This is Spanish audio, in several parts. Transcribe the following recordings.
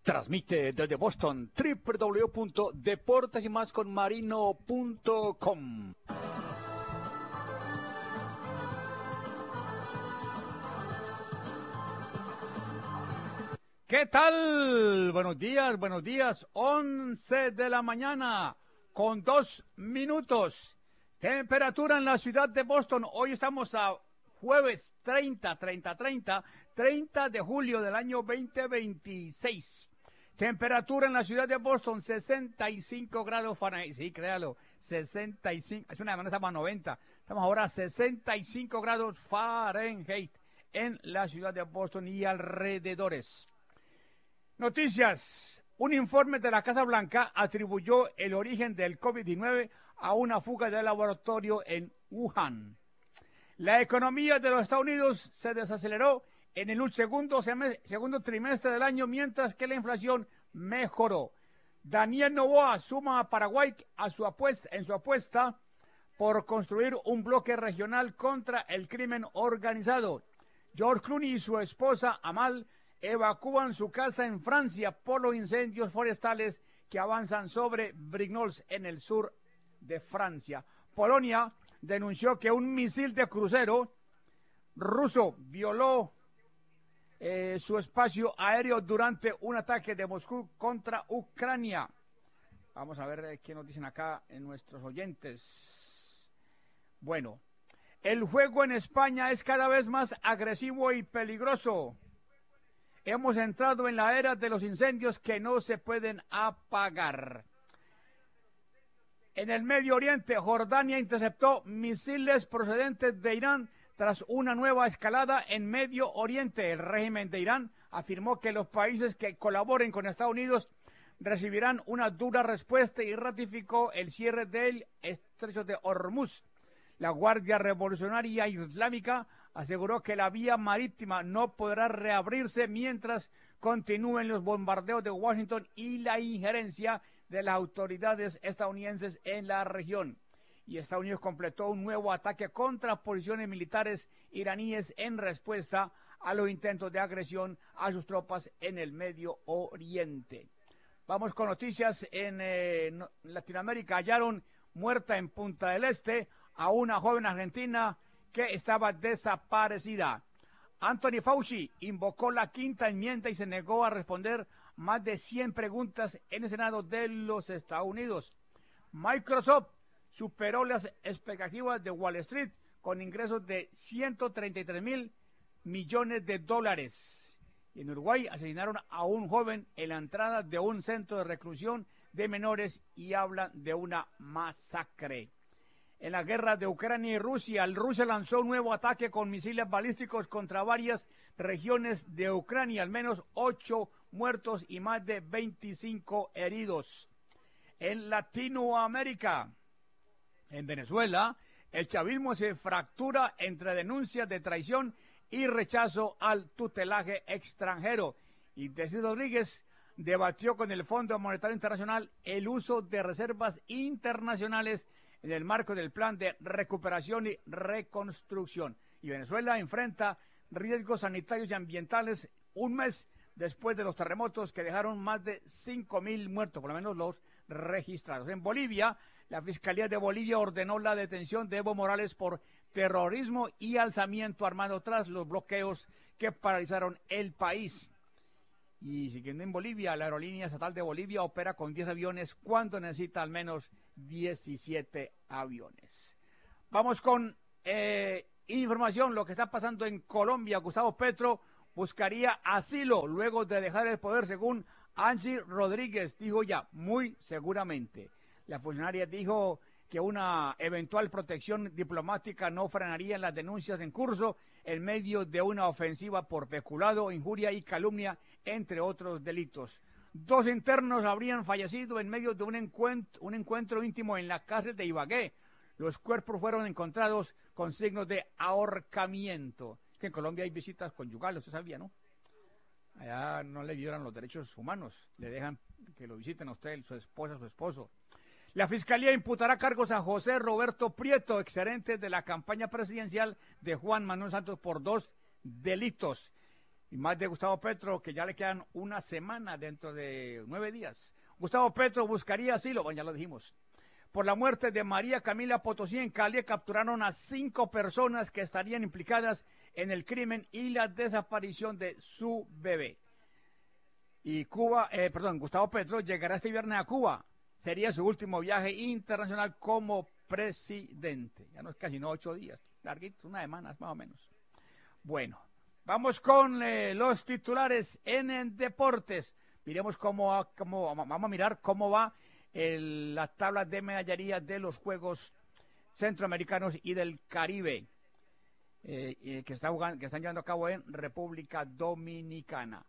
Transmite desde Boston www.deportesymasconmarino.com. ¿Qué tal? Buenos días. 11 de la mañana con 2 minutos. Temperatura en la ciudad de Boston. Hoy estamos a jueves 30 de julio del año 2026. Temperatura en la ciudad de Boston, 65 grados Fahrenheit. Sí, créalo, 65. Hace una semana estamos a 90. Estamos ahora a 65 grados Fahrenheit en la ciudad de Boston y alrededores. Noticias. Un informe de la Casa Blanca atribuyó el origen del COVID-19 a una fuga del laboratorio en Wuhan. La economía de los Estados Unidos se desaceleró en el segundo trimestre del año, mientras que la inflación mejoró. Daniel Noboa suma a Paraguay en su apuesta por construir un bloque regional contra el crimen organizado. George Clooney y su esposa Amal evacúan su casa en Francia por los incendios forestales que avanzan sobre Brignoles en el sur de Francia. Polonia denunció que un misil de crucero ruso violó su espacio aéreo durante un ataque de Moscú contra Ucrania. Vamos a ver qué nos dicen acá en nuestros oyentes. Bueno, el juego en España es cada vez más agresivo y peligroso. Hemos entrado en la era de los incendios que no se pueden apagar. En el Medio Oriente, Jordania interceptó misiles procedentes de Irán tras una nueva escalada en Medio Oriente. El régimen de Irán afirmó que los países que colaboren con Estados Unidos recibirán una dura respuesta y ratificó el cierre del estrecho de Hormuz. La Guardia Revolucionaria Islámica aseguró que la vía marítima no podrá reabrirse mientras continúen los bombardeos de Washington y la injerencia de las autoridades estadounidenses en la región. Y Estados Unidos completó un nuevo ataque contra posiciones militares iraníes en respuesta a los intentos de agresión a sus tropas en el Medio Oriente. Vamos con noticias en Latinoamérica. Hallaron muerta en Punta del Este a una joven argentina que estaba desaparecida. Anthony Fauci invocó la quinta enmienda y se negó a responder más de 100 preguntas en el Senado de los Estados Unidos. Microsoft superó las expectativas de Wall Street con ingresos de 133.000 millones de dólares. En Uruguay asesinaron a un joven en la entrada de un centro de reclusión de menores y hablan de una masacre. En la guerra de Ucrania y Rusia lanzó un nuevo ataque con misiles balísticos contra varias regiones de Ucrania, al menos 8 muertos y más de 25 heridos. En Latinoamérica, en Venezuela, el chavismo se fractura entre denuncias de traición y rechazo al tutelaje extranjero. Y Desi Rodríguez debatió con el Fondo Monetario Internacional el uso de reservas internacionales en el marco del plan de recuperación y reconstrucción. Y Venezuela enfrenta riesgos sanitarios y ambientales un mes después de los terremotos que dejaron más de 5.000 muertos, por lo menos los registrados. En Bolivia, la Fiscalía de Bolivia ordenó la detención de Evo Morales por terrorismo y alzamiento armado tras los bloqueos que paralizaron el país. Y siguiendo en Bolivia, la Aerolínea Estatal de Bolivia opera con 10 aviones cuando necesita al menos 17 aviones. Vamos con información, lo que está pasando en Colombia. Gustavo Petro buscaría asilo luego de dejar el poder, según Angie Rodríguez, dijo ya, muy seguramente. La funcionaria dijo que una eventual protección diplomática no frenaría las denuncias en curso en medio de una ofensiva por peculado, injuria y calumnia, entre otros delitos. 2 internos habrían fallecido en medio de un encuentro íntimo en la cárcel de Ibagué. Los cuerpos fueron encontrados con signos de ahorcamiento. Que en Colombia hay visitas conyugales, usted sabía, ¿no? Allá no le violan los derechos humanos, le dejan que lo visiten a usted, su esposa, su esposo. La Fiscalía imputará cargos a José Roberto Prieto, exgerente de la campaña presidencial de Juan Manuel Santos, por 2 delitos. Y más de Gustavo Petro, que ya le quedan una semana dentro de 9 días. Gustavo Petro buscaría asilo, bueno, ya lo dijimos. Por la muerte de María Camila Potosí en Cali, capturaron a 5 personas que estarían implicadas en el crimen y la desaparición de su bebé. Y Gustavo Petro llegará este viernes a Cuba. Sería su último viaje internacional como presidente. Ya no es casi 8 días, larguitos, una semana más o menos. Bueno, vamos con los titulares en deportes. Miremos vamos a mirar cómo va la tabla de medallería de los Juegos Centroamericanos y del Caribe que están llevando a cabo en República Dominicana.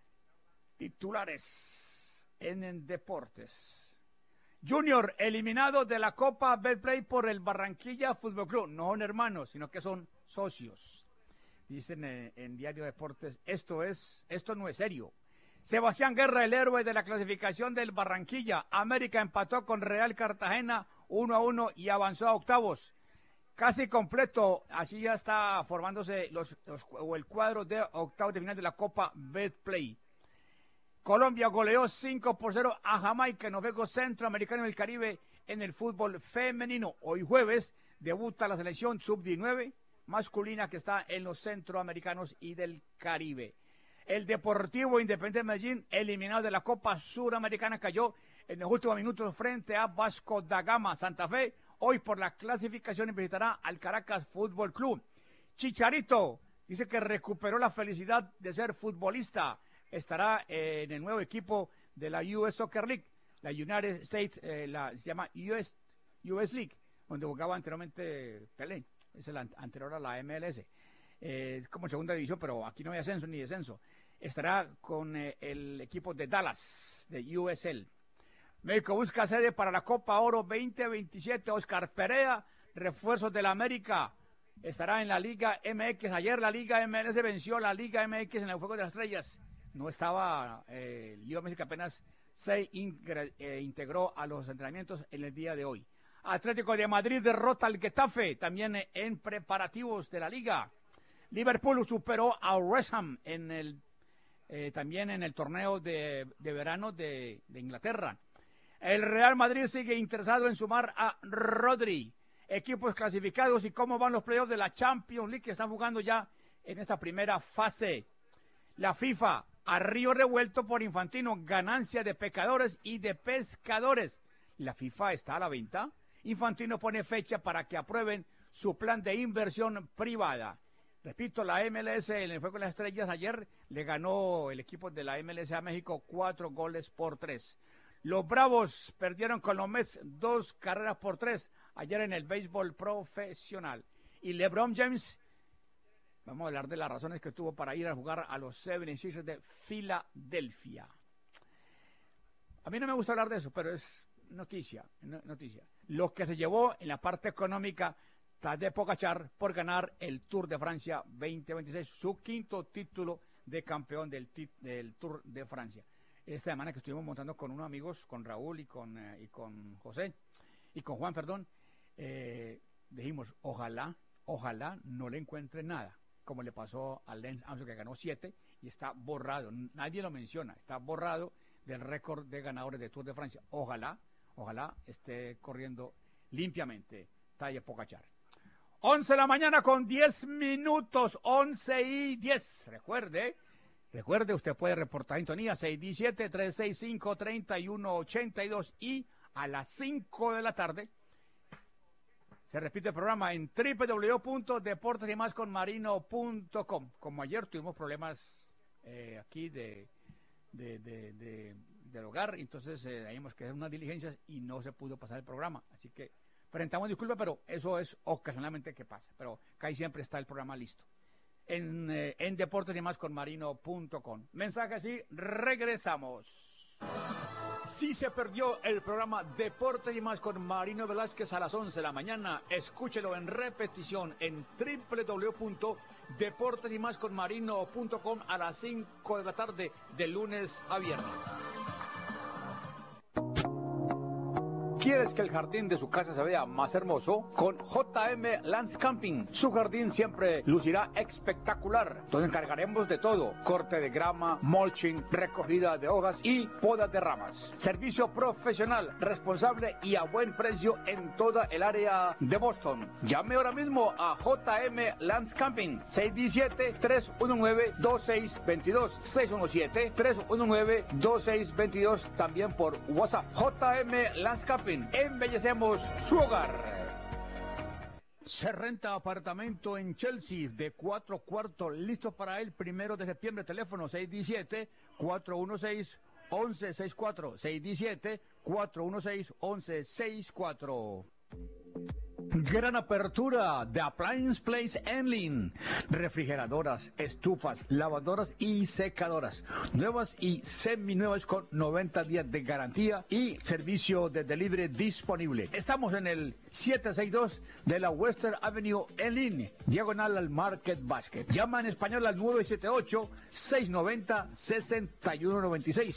Titulares en deportes. Junior eliminado de la Copa Betplay por el Barranquilla Fútbol Club. No son hermanos, sino que son socios. Dicen en Diario Deportes, esto no es serio. Sebastián Guerra, el héroe de la clasificación del Barranquilla. América empató con Real Cartagena 1-1 y avanzó a octavos. Casi completo, así ya está formándose el cuadro de octavos de final de la Copa Betplay. Colombia goleó 5-0 a Jamaica en los Juegos Centroamericanos del Caribe en el fútbol femenino. Hoy jueves debuta la selección sub-19 masculina que está en los Centroamericanos y del Caribe. El Deportivo Independiente de Medellín, eliminado de la Copa Suramericana, cayó en los últimos minutos frente a Vasco da Gama. Santa Fe, hoy por la clasificación, visitará al Caracas Fútbol Club. Chicharito dice que recuperó la felicidad de ser futbolista. Estará en el nuevo equipo de la US Soccer League, la United States, se llama US League, donde jugaba anteriormente Pelé, es el anterior a la MLS. Es como segunda división, pero aquí no hay ascenso ni descenso. Estará con el equipo de Dallas, de USL. México busca sede para la Copa Oro 2027. Oscar Perea, refuerzos de la América, estará en la Liga MX. Ayer la Liga MLS venció a la Liga MX en el Juego de las Estrellas. No estaba Leo Messi, que apenas se integró a los entrenamientos en el día de hoy. Atlético de Madrid derrota al Getafe, también en preparativos de la Liga. Liverpool superó a West Ham también en el torneo de verano de Inglaterra. El Real Madrid sigue interesado en sumar a Rodri. Equipos clasificados y cómo van los playoffs de la Champions League que están jugando ya en esta primera fase. La FIFA, a río revuelto por Infantino, ganancia de pecadores y de pescadores. La FIFA está a la venta. Infantino pone fecha para que aprueben su plan de inversión privada. Repito, la MLS en el Juego de las Estrellas ayer le ganó el equipo de la MLS a México 4-3. Los Bravos perdieron con los Mets 2-3 ayer en el béisbol profesional. Y LeBron James, vamos a hablar de las razones que tuvo para ir a jugar a los 76ers de Filadelfia. A mí no me gusta hablar de eso, pero es noticia. Lo que se llevó en la parte económica Tadej Pogačar por ganar el Tour de Francia 2026, su quinto título de campeón del Tour de Francia. Esta semana que estuvimos montando con unos amigos, con Raúl y con José, y con Juan, perdón, dijimos, ojalá no le encuentre nada, como le pasó a Lance Armstrong, que ganó 7 y está borrado, nadie lo menciona, está borrado del récord de ganadores de Tour de Francia. Ojalá esté corriendo limpiamente Tadej Pogačar. 11 de la mañana con 10 minutos, 11:10. Recuerde, usted puede reportar en sintonía 617-365-3182 y a las 5 de la tarde se repite el programa en www.deportesymasconmarino.com. Como ayer tuvimos problemas aquí del hogar, entonces teníamos que hacer unas diligencias y no se pudo pasar el programa, así que presentamos disculpas, pero eso es ocasionalmente que pasa, pero casi siempre está el programa listo en deportesymasconmarino.com. Mensajes y regresamos. Si se perdió el programa Deportes y Más con Marino Velázquez a las 11 de la mañana, escúchelo en repetición en www.deportesymasconmarino.com a las 5 de la tarde de lunes a viernes. ¿Quieres que el jardín de su casa se vea más hermoso? Con JM Landscaping, su jardín siempre lucirá espectacular. Nos encargaremos de todo: corte de grama, mulching, recogida de hojas y poda de ramas. Servicio profesional, responsable y a buen precio en toda el área de Boston. Llame ahora mismo a JM Landscaping, 617-319-2622, 617-319-2622, también por WhatsApp. JM Landscaping, embellecemos su hogar. Se renta apartamento en Chelsea de 4 cuartos, listo para el 1 de septiembre. Teléfono 617-416-1164, 617-416-1164. Gran apertura de Appliance Place Enlin. Refrigeradoras, estufas, lavadoras y secadoras. Nuevas y seminuevas con 90 días de garantía y servicio de delivery disponible. Estamos en el 762 de la Western Avenue Enlin, diagonal al Market Basket. Llama en español al 978-690-6196.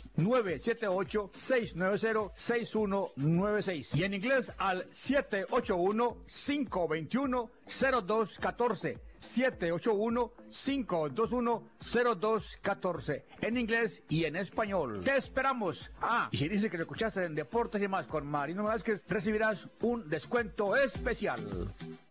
978-690-6196. Y en inglés al 781-521-0214. 781-521-0214. En inglés y en español. Te esperamos. Y si dices que lo escuchaste en Deportes y Más con Marino Vázquez, recibirás un descuento especial.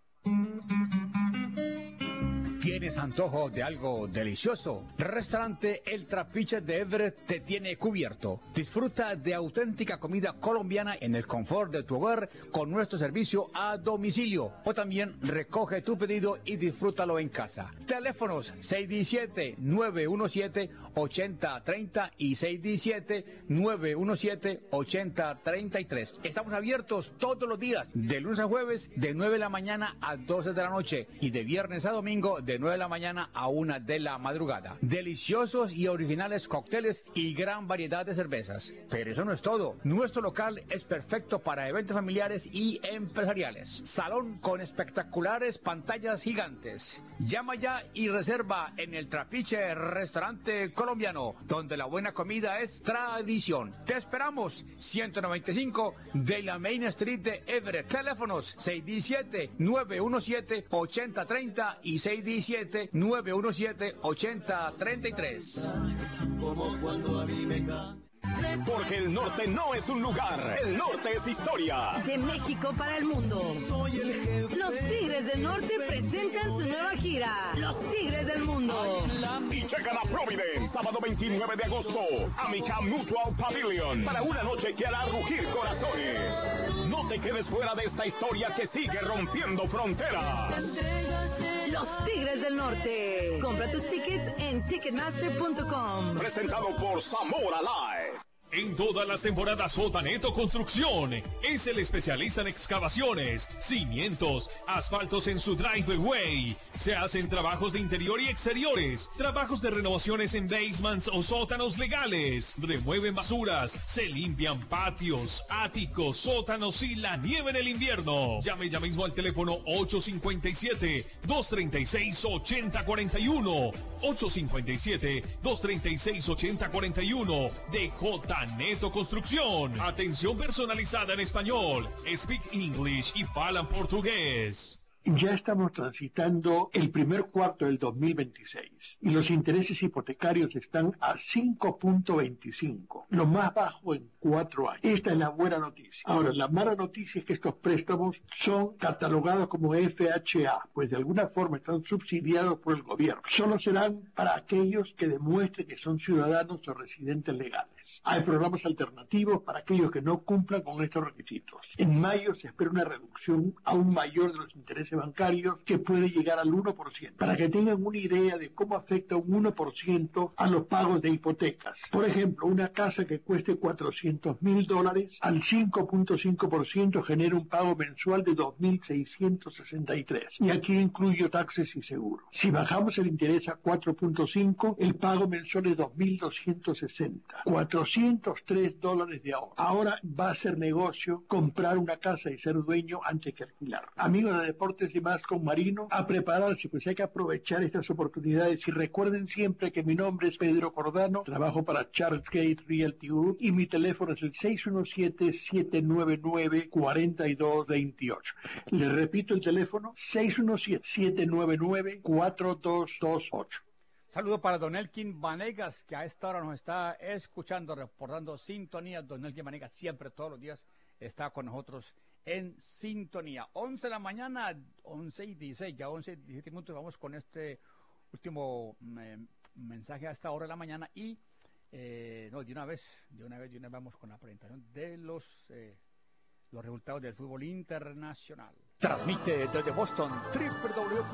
¿Tienes antojo de algo delicioso? Restaurante El Trapiche de Everett te tiene cubierto. Disfruta de auténtica comida colombiana en el confort de tu hogar con nuestro servicio a domicilio. O también recoge tu pedido y disfrútalo en casa. Teléfonos 617-917-8030 y 617-917-8033. Estamos abiertos todos los días, de lunes a jueves, de 9 de la mañana a 12 de la noche y de viernes a domingo, de 9 de la mañana a 1 de la madrugada. Deliciosos y originales cócteles y gran variedad de cervezas. Pero eso no es todo. Nuestro local es perfecto para eventos familiares y empresariales. Salón con espectaculares pantallas gigantes. Llama ya y reserva en El Trapiche Restaurante Colombiano, donde la buena comida es tradición. Te esperamos. 195 de la Main Street de Everett. Teléfonos 617-917-8030 y 617-917-8033. Como cuando a mí me cae. Porque el norte no es un lugar, el norte es historia. De México para el mundo. Los Tigres del Norte presentan su nueva gira, Los Tigres del Mundo. Y llegan a Providence, sábado 29 de agosto, Amica Mutual Pavilion, para una noche que hará rugir corazones. No te quedes fuera de esta historia que sigue rompiendo fronteras. Los Tigres del Norte. Compra tus tickets en Ticketmaster.com. Presentado por Zamora Live. En todas las temporadas Sotaneto Construcción es el especialista en excavaciones, cimientos, asfaltos en su driveway. Se hacen trabajos de interior y exteriores, trabajos de renovaciones en basements o sótanos legales, remueven basuras, se limpian patios, áticos, sótanos y la nieve en el invierno. Llame ya mismo al teléfono 857-236-8041, 857-236-8041 de Neto Construcción. Atención personalizada en español. Speak English y falan portugués. Ya estamos transitando el primer cuarto del 2026 y los intereses hipotecarios están a 5.25, lo más bajo en 4 años. Esta es la buena noticia. Ahora, la mala noticia es que estos préstamos son catalogados como FHA, pues de alguna forma están subsidiados por el gobierno. Solo serán para aquellos que demuestren que son ciudadanos o residentes legales. Hay programas alternativos para aquellos que no cumplan con estos requisitos. En mayo se espera una reducción aún mayor de los intereses bancarios que puede llegar al 1%. Para que tengan una idea de cómo afecta un 1% a los pagos de hipotecas. Por ejemplo, una casa que cueste $400,000 al 5.5% genera un pago mensual de $2,663. Y aquí incluyo taxes y seguros. Si bajamos el interés a 4.5, el pago mensual es $2,260. $403 de ahorro. Ahora va a ser negocio comprar una casa y ser dueño antes que alquilar. Amigos de Deportes deportes y más con Marino, a prepararse, pues hay que aprovechar estas oportunidades. Y recuerden siempre que mi nombre es Pedro Cordano, trabajo para Charles Gate Realty Group y mi teléfono es el 617-799-4228. Les repito el teléfono, 617-799-4228. Saludo para Don Elkin Vanegas, que a esta hora nos está escuchando, reportando sintonía. Don Elkin Vanegas siempre, todos los días, está con nosotros en sintonía. 11 de la mañana, 11:16, ya 11:17 minutos. Vamos con este último mensaje a esta hora de la mañana y no, de una vez vamos con la presentación de los resultados del fútbol internacional. Transmite desde Boston, www.